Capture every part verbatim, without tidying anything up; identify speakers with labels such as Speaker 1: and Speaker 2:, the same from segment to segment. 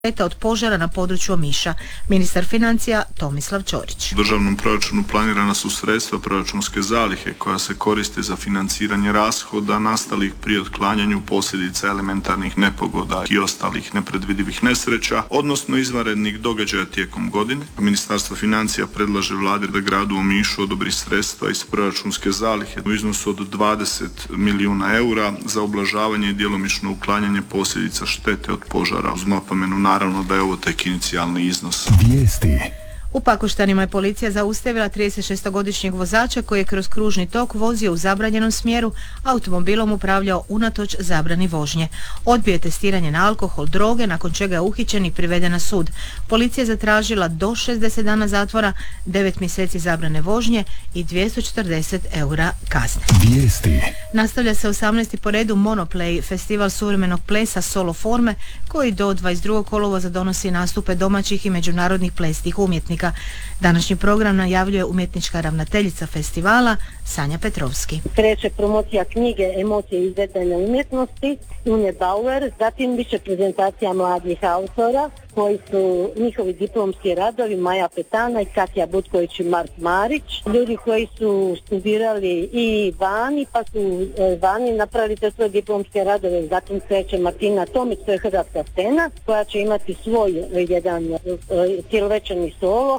Speaker 1: od požara na području Omiša. Ministar financija Tomislav Ćorić.
Speaker 2: U državnom proračunu planirana su sredstva proračunske zalihe koja se koriste za financiranje rashoda nastalih pri otklanjanju posljedica elementarnih nepogoda i ostalih nepredvidivih nesreća, odnosno izvanrednih događaja tijekom godine. Ministarstvo financija predlaže vladi da gradu Omišu odobri sredstva iz proračunske zalihe u iznosu od dvadeset milijuna eura za ublažavanje i djelomično uklanjanje posljedica štete od požara. Uz napomenu naravno da je ovo tek inicijalni iznos.
Speaker 3: Vijesti.
Speaker 1: U Pakoštanima je policija zaustavila tridesetšestogodišnjeg vozača koji je kroz kružni tok vozio u zabranjenom smjeru, automobilom upravljao unatoč zabrani vožnje. Odbio je testiranje na alkohol, droge, nakon čega je uhićen i priveden na sud. Policija je zatražila do šezdeset dana zatvora, devet mjeseci zabrane vožnje i dvjesto četrdeset eura kazne.
Speaker 3: Vijesti.
Speaker 1: Nastavlja se osamnaesti po redu Monoplay, festival suvremenog plesa solo forme, koji do dvadeset drugog kolovoza donosi nastupe domaćih i međunarodnih plesnih umjetnika. Današnji program najavljuje umjetnička ravnateljica festivala Sanja Petrovski.
Speaker 4: Kreće promocija knjige Emocije izvedene umjetnosti Une Bauer, zatim više prezentacija mladih autora koji su njihovi diplomski radovi Maja Petana i Katja Butković i Mark Marić, ljudi koji su studirali i vani pa su vani napravili te svoje diplomske radove. Zatim kreće Martina Tomić, to je hrvatska scena koja će imati svoj jedan cijelovečerni solo.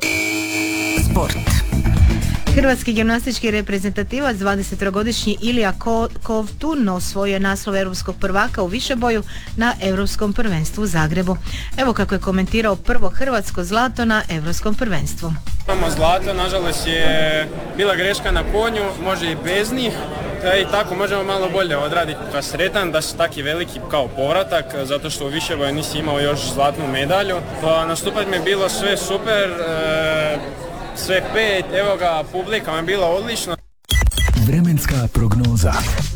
Speaker 1: Sport. Hrvatski gimnastički reprezentativac dvadesettrogodišnji Ilija Ko- Kovtun osvojio je naslov europskog prvaka u višeboju na Europskom prvenstvu u Zagrebu. Evo kako je komentirao prvo hrvatsko zlato na Europskom prvenstvu.
Speaker 5: Imamo zlato, nažalost je bila greška na konju, može i bez njih, i tako možemo malo bolje odraditi. Pa sretan da su taki veliki kao povratak, zato što u višeboju nisi imao još zlatnu medalju. Pa nastupati mi je bilo sve super, e, sve pet, evo ga, publika mi je bila odlična.
Speaker 3: Vremenska prognoza.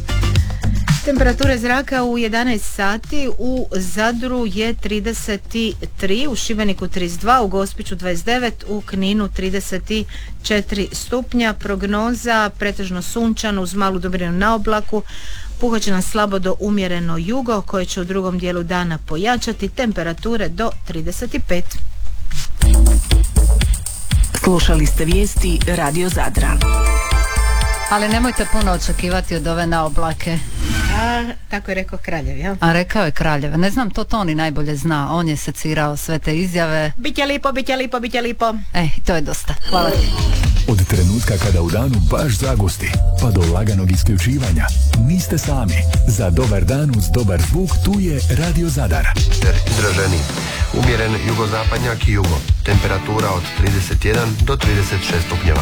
Speaker 1: Temperature zraka u jedanaest sati, u Zadru je trideset tri, u Šibeniku trideset dva, u Gospiću dvadeset devet, u Kninu trideset četiri stupnja. Prognoza pretežno sunčano uz malu dobrinu na oblaku. Puhat će nam slabo do umjereno jugo koje će u drugom dijelu dana pojačati, temperature do trideset pet.
Speaker 6: Slušali ste vijesti Radio Zadra.
Speaker 7: Ali nemojte puno očekivati od ove naoblake.
Speaker 1: A, tako je rekao Kraljev, jel?
Speaker 7: A rekao je Kraljev. Ne znam, to Toni najbolje zna. On je secirao sve te izjave.
Speaker 1: Biće lipo, biće lipo, biće lipo.
Speaker 7: Ej, to je dosta. Hvala ti.
Speaker 3: Od trenutka kada u danu baš zagusti, pa do laganog isključivanja, niste sami. Za dobar dan uz dobar zvuk tu je Radio Zadar.
Speaker 8: Ter izraženi. Umjeren jugozapadnjak i jugo. Temperatura od trideset jedan do trideset šest stupnjeva.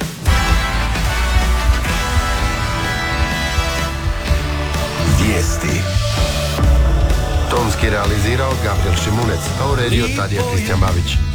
Speaker 3: Vijesti.
Speaker 8: Tonski realizirao Gabriel Šimunec, a uredio Tadija Kristijan Babić.